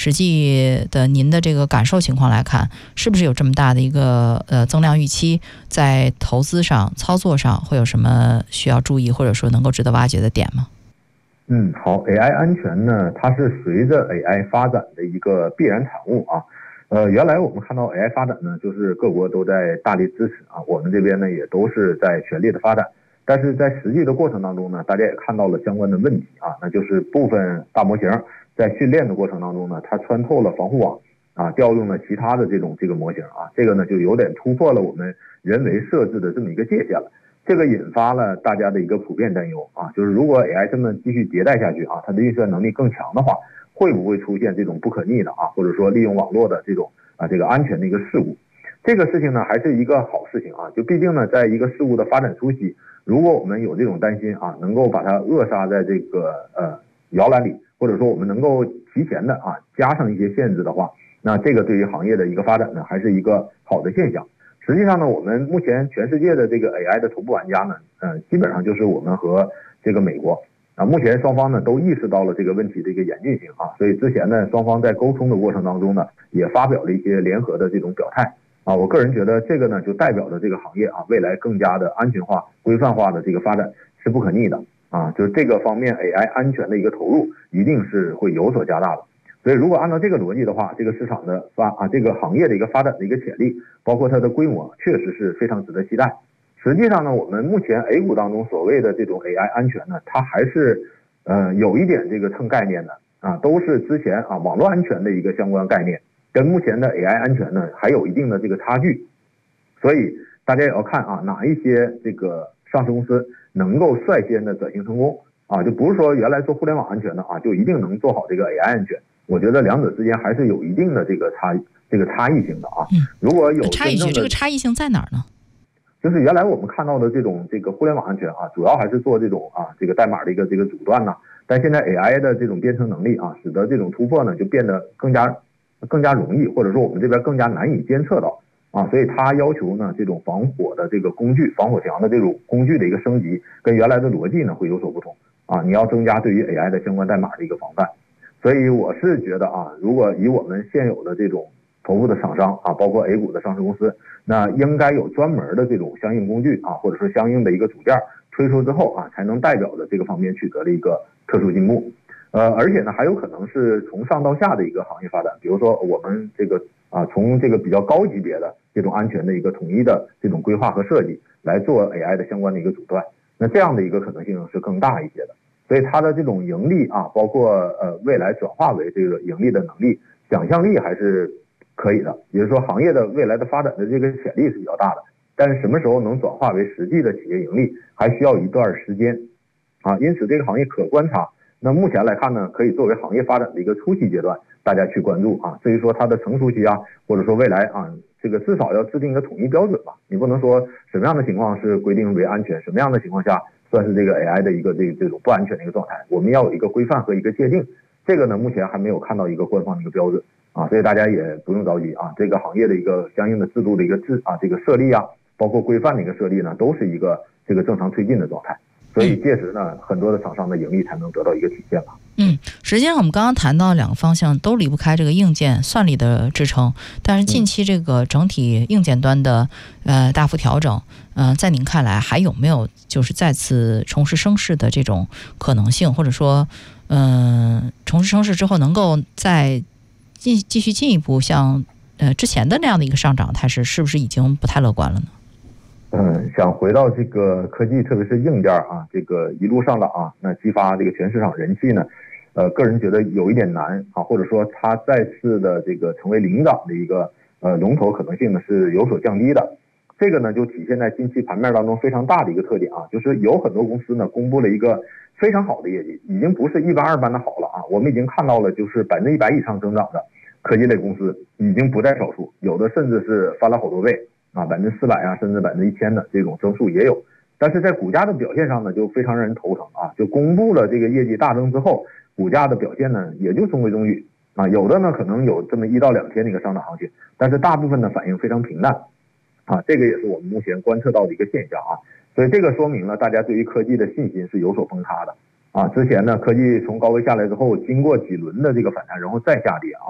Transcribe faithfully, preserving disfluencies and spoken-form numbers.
实际的您的这个感受情况来看，是不是有这么大的一个呃增量预期？在投资上、操作上会有什么需要注意，或者说能够值得挖掘的点吗？ 嗯，好 ，A I 安全呢，它是随着 A I 发展的一个必然产物啊。呃，原来我们看到 A I 发展呢，就是各国都在大力支持啊，我们这边呢也都是在全力的发展。但是在实际的过程当中呢，大家也看到了相关的问题啊，那就是部分大模型在训练的过程当中呢，它穿透了防护网啊，调用了其他的这种这个模型啊，这个呢就有点突破了我们人为设置的这么一个界限了。这个引发了大家的一个普遍担忧啊，就是如果 A I 这么继续迭代下去啊，它的运算能力更强的话，会不会出现这种不可逆的啊，或者说利用网络的这种啊这个安全的一个事故？这个事情呢还是一个好事情啊，就毕竟呢在一个事物的发展初期，如果我们有这种担心啊，能够把它扼杀在这个呃摇篮里，或者说我们能够提前的啊加上一些限制的话，那这个对于行业的一个发展呢还是一个好的现象。实际上呢，我们目前全世界的这个 A I 的头部玩家呢，呃，基本上就是我们和这个美国啊，目前双方呢都意识到了这个问题的一个严峻性啊，所以之前呢，双方在沟通的过程当中呢，也发表了一些联合的这种表态啊。我个人觉得这个呢，就代表着这个行业啊，未来更加的安全化、规范化的这个发展是不可逆的啊，就是这个方面 A I 安全的一个投入一定是会有所加大的。所以如果按照这个逻辑的话，这个市场的发啊，这个行业的一个发展的一个潜力，包括它的规模，确实是非常值得期待。实际上呢，我们目前 A 股当中所谓的这种 A I 安全呢，它还是呃有一点这个蹭概念的啊，都是之前啊网络安全的一个相关概念，跟目前的 A I 安全呢还有一定的这个差距。所以大家也要看啊，哪一些这个上市公司能够率先的转型成功啊，就不是说原来做互联网安全的啊，就一定能做好这个 A I 安全。我觉得两者之间还是有一定的这个差这个差异性的啊。 嗯， 如果有差异性，这个差异性在哪儿呢？ 就是原来我们看到的这种这个互联网安全啊，主要还是做这种啊这个代码的一个这个阻断呐。但现在 A I 的这种编程能力啊，使得这种突破呢就变得更加更加容易，或者说我们这边更加难以监测到啊。所以它要求呢这种防火的这个工具、防火墙的这种工具的一个升级，跟原来的逻辑呢会有所不同啊。你要增加对于 A I 的相关代码的一个防范。所以我是觉得啊，如果以我们现有的这种头部的厂商啊，包括 A 股的上市公司，那应该有专门的这种相应工具啊，或者说相应的一个组件推出之后啊，才能代表着这个方面取得了一个特殊进步。呃，而且呢，还有可能是从上到下的一个行业发展，比如说我们这个啊，从这个比较高级别的这种安全的一个统一的这种规划和设计来做 A I 的相关的一个阻断，那这样的一个可能性是更大一些的。所以它的这种盈利啊，包括呃未来转化为这个盈利的能力、想象力还是可以的。也就是说，行业的未来的发展的这个潜力是比较大的，但是什么时候能转化为实际的企业盈利，还需要一段时间啊。因此，这个行业可观察。那目前来看呢，可以作为行业发展的一个初期阶段，大家去关注啊。至于说它的成熟期啊，或者说未来啊，这个至少要制定一个统一标准吧。你不能说什么样的情况是规定为安全，什么样的情况下算是这个 A I 的一个这个这种不安全的一个状态，我们要有一个规范和一个界定。这个呢，目前还没有看到一个官方的一个标准啊，所以大家也不用着急啊。这个行业的一个相应的制度的一个制啊，这个设立啊，包括规范的一个设立呢，都是一个这个正常推进的状态。所以届时呢，很多的厂商的盈利才能得到一个体现吧。 嗯，实际上我们刚刚谈到两个方向都离不开这个硬件算力的支撑，但是近期这个整体硬件端的呃大幅调整，呃，在您看来还有没有就是再次重拾升势的这种可能性，或者说，嗯、呃，重拾升势之后能够再继继续进一步像呃之前的那样的一个上涨态势，是不是已经不太乐观了呢？ 嗯，想回到这个科技，特别是硬件啊，这个一路上涨啊，那激发这个全市场人气呢，呃，个人觉得有一点难啊，或者说它再次的这个成为领涨的一个呃龙头可能性呢是有所降低的。这个呢就体现在近期盘面当中非常大的一个特点啊，就是有很多公司呢公布了一个非常好的业绩，已经不是一般二般的好了啊，我们已经看到了就是百分之一百以上增长的科技类公司已经不在少数，有的甚至是翻了好多倍。啊，百分之四百啊，甚至百分之一千的这种增速也有，但是在股价的表现上呢，就非常让人头疼啊！就公布了这个业绩大增之后，股价的表现呢也就中规中矩啊，有的呢可能有这么一到两天的一个上涨行情，但是大部分的反应非常平淡啊，这个也是我们目前观测到的一个现象啊，所以这个说明了大家对于科技的信心是有所崩塌的啊。之前呢，科技从高位下来之后，经过几轮的这个反弹，然后再下跌啊。